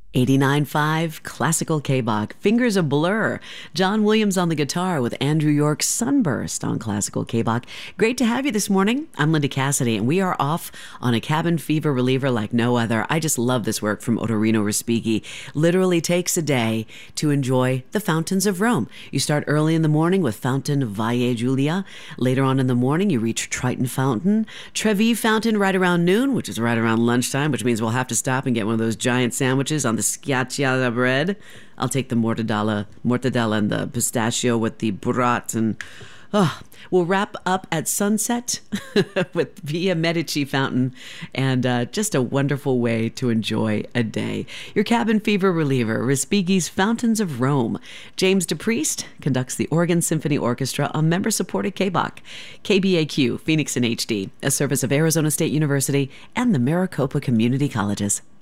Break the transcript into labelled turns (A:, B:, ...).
A: 89.5 Classical K-Bach, Fingers a Blur. John Williams on the guitar with Andrew York's Sunburst on Classical K-Bach. Great to have you this morning. I'm Linda Cassidy, and we are off on a cabin fever reliever like no other. I just love this work from Ottorino Respighi. Literally takes a day to enjoy the fountains of Rome. You start early in the morning with Fountain Valle Giulia. Later on in the morning, you reach Triton Fountain. Trevi Fountain right around noon, which is right around lunchtime, which means we'll have to stop and get one of those giant sandwiches on the schiacciata bread. I'll take the mortadella and the pistachio with the burrata. And we'll wrap up at sunset with Via Medici Fountain, and just a wonderful way to enjoy a day. Your cabin fever reliever, Respighi's Fountains of Rome. James DePriest conducts the Oregon Symphony Orchestra on member-supported K-Bach. KBAQ, Phoenix in HD, a service of Arizona State University and the Maricopa Community Colleges.